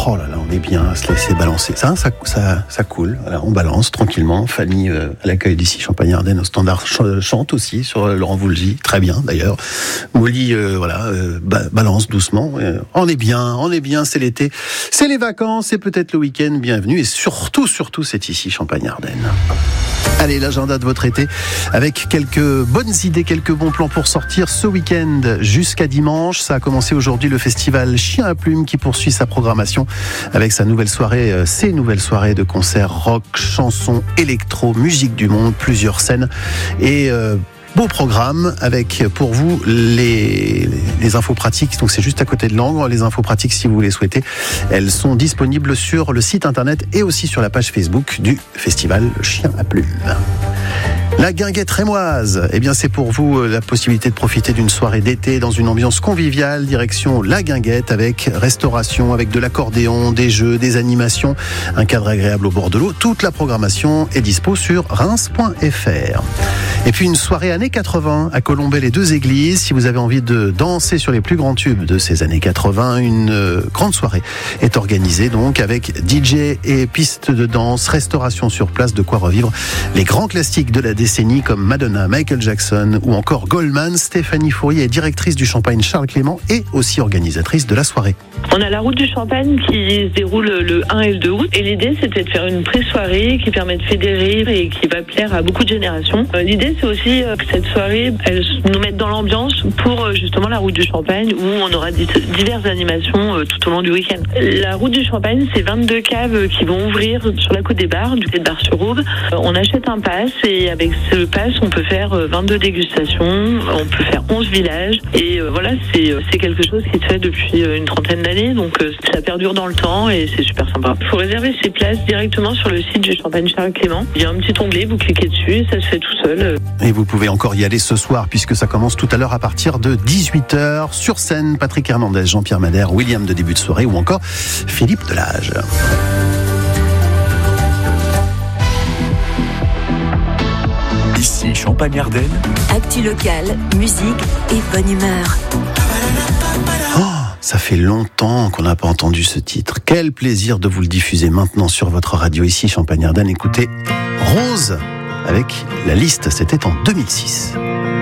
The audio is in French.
Oh là là, on est bien à se laisser balancer. Ça coule. Voilà, on balance tranquillement. Fanny, à l'accueil d'ici Champagne-Ardenne au standard, chante aussi sur Laurent Voulzy. Très bien d'ailleurs. Molly, balance doucement. On est bien, c'est l'été. C'est les vacances, c'est peut-être le week-end. Bienvenue. Et surtout, c'est ici Champagne-Ardenne. Allez, l'agenda de votre été avec quelques bonnes idées, quelques bons plans pour sortir ce week-end jusqu'à dimanche. Ça a commencé aujourd'hui le festival Chien à Plume qui poursuit sa programmation avec ses nouvelles soirées de concerts rock, chansons, électro, musique du monde, plusieurs scènes et beau programme avec pour vous les infos pratiques. Donc c'est juste à côté de Langres. Les infos pratiques, si vous les souhaitez, elles sont disponibles sur le site internet et aussi sur la page Facebook du festival Chien à Plume. La Guinguette rémoise, c'est pour vous la possibilité de profiter d'une soirée d'été dans une ambiance conviviale, direction La Guinguette avec restauration, avec de l'accordéon, des jeux, des animations, un cadre agréable au bord de l'eau. Toute la programmation est dispo sur reims.fr. Et puis une soirée années 80 à Colombey-les-Deux-Églises. Si vous avez envie de danser sur les plus grands tubes de ces années 80, une grande soirée est organisée donc avec DJ et piste de danse, restauration sur place, de quoi revivre les grands classiques de la décennie comme Madonna, Michael Jackson ou encore Goldman. Stéphanie Fourier est directrice du Champagne Charles Clément et aussi organisatrice de la soirée. On a la route du Champagne qui se déroule le 1 et le 2 août et l'idée c'était de faire une pré-soirée qui permet de fédérer et qui va plaire à beaucoup de générations. L'idée c'est aussi que cette soirée elle nous mette dans l'ambiance pour justement la route du Champagne où on aura diverses animations tout au long du week-end. La route du Champagne, c'est 22 caves qui vont ouvrir sur la côte des Bars, du côté de Bar-sur-Aube. On achète un pass et avec ce pass on peut faire 22 dégustations, on peut faire 11 villages et voilà, c'est quelque chose qui se fait depuis une trentaine d'années, donc ça perdure dans le temps et c'est super sympa. Il faut réserver ses places directement sur le site du Champagne Charles Clément. Il y a un petit onglet, vous cliquez dessus et ça se fait tout seul. Et vous pouvez encore y aller ce soir puisque ça commence tout à l'heure à partir de 18h. Sur scène, Patrick Hernandez, Jean-Pierre Madère, William de début de soirée ou encore Philippe Delage. Ici Champagne-Ardenne. Actu locale, musique et bonne humeur. Ça fait longtemps qu'on n'a pas entendu ce titre. Quel plaisir de vous le diffuser maintenant sur votre radio ici Champagne-Ardenne. Écoutez Rose avec La Liste, c'était en 2006.